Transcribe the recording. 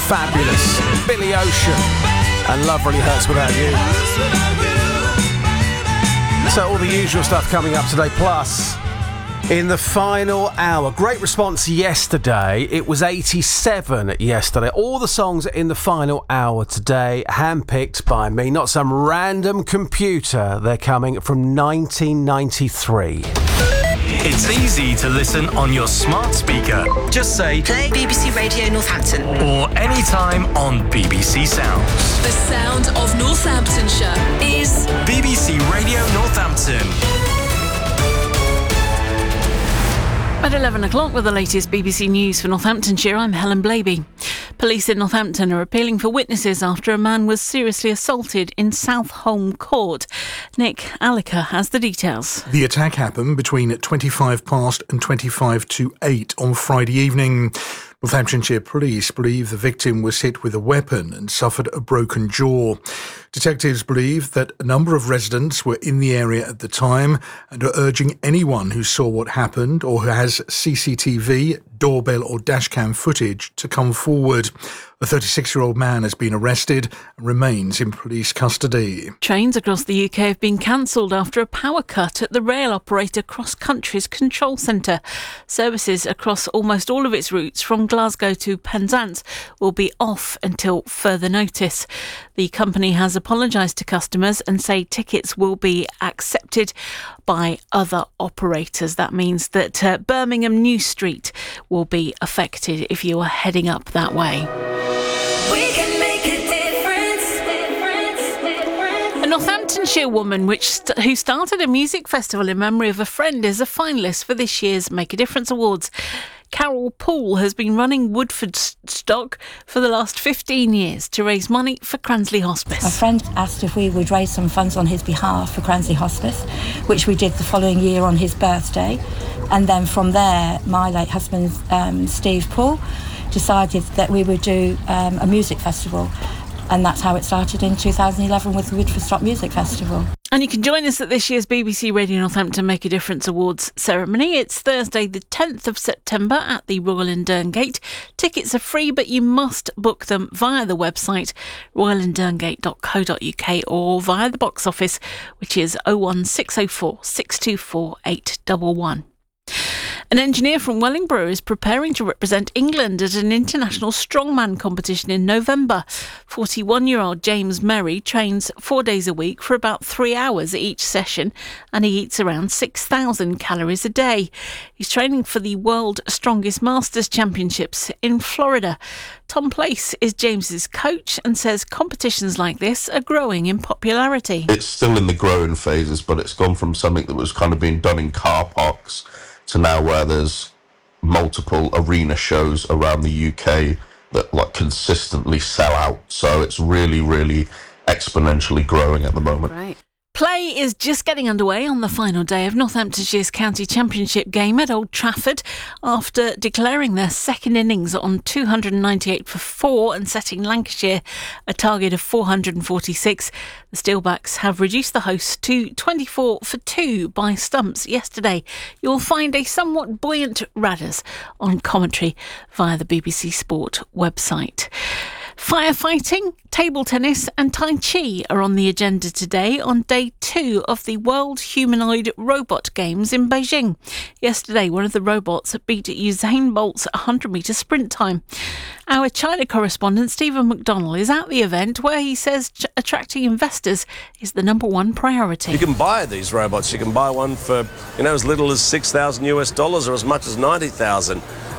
fabulous Billy Ocean and Love Really Hurts Without You. So all the usual stuff coming up today, plus in the final hour. Great response yesterday. It was 87 yesterday. All the songs in the final hour today, handpicked by me, not some random computer. They're coming from 1993. It's easy to listen on your smart speaker. Just say, play BBC Radio Northampton. Or anytime on BBC Sounds. The sound of Northamptonshire is BBC Radio Northampton. At 11 o'clock with the latest BBC News for Northamptonshire, I'm Helen Blaby. Police in Northampton are appealing for witnesses after a man was seriously assaulted in South Holme Court. Nick Alliker has the details. The attack happened between 25 past and 25 to 8 on Friday evening. Northamptonshire police believe the victim was hit with a weapon and suffered a broken jaw. Detectives believe that a number of residents were in the area at the time and are urging anyone who saw what happened or who has CCTV, doorbell or dashcam footage to come forward. A 36-year-old man has been arrested and remains in police custody. Trains across the UK have been cancelled after a power cut at the rail operator Cross Country's control centre. Services across almost all of its routes from Glasgow to Penzance will be off until further notice. The company has apologised to customers and say tickets will be accepted by other operators. That means that Birmingham New Street will be affected if you are heading up that way. A Northamptonshire woman who started a music festival in memory of a friend is a finalist for this year's Make a Difference Awards. Carol Poole has been running Woodford Stock for the last 15 years to raise money for Cransley Hospice. A friend asked if we would raise some funds on his behalf for Cransley Hospice, which we did the following year on his birthday. And then from there, my late husband, Steve Poole, decided that we would do a music festival. And that's how it started in 2011 with the Woodford Stock Music Festival. And you can join us at this year's BBC Radio Northampton Make a Difference Awards ceremony. It's Thursday the 10th of September at the Royal in Derngate. Tickets are free, but you must book them via the website royalindderngate.co.uk or via the box office, which is 01604 624 811. An engineer from Wellingborough is preparing to represent England at an international strongman competition in November. 41-year-old James Merry trains 4 days a week for about 3 hours each session, and he eats around 6,000 calories a day. He's training for the World Strongest Masters Championships in Florida. Tom Place is James's coach and says competitions like this are growing in popularity. It's still in the growing phases, but it's gone from something that was kind of being done in car parks to now where there's multiple arena shows around the UK that like consistently sell out. So it's really, really exponentially growing at the moment. Right. Play is just getting underway on the final day of Northamptonshire's County Championship game at Old Trafford after declaring their second innings on 298 for 4 and setting Lancashire a target of 446. The Steelbacks have reduced the hosts to 24 for 2 by stumps yesterday. You'll find a somewhat buoyant Radders on commentary via the BBC Sport website. Firefighting, table tennis and Tai Chi are on the agenda today on day 2 of the World Humanoid Robot Games in Beijing. Yesterday, one of the robots beat Usain Bolt's 100-metre sprint time. Our China correspondent Stephen McDonnell is at the event where he says attracting investors is the number one priority. You can buy these robots. You can buy one for, as little as $6,000 or as much as $90,000.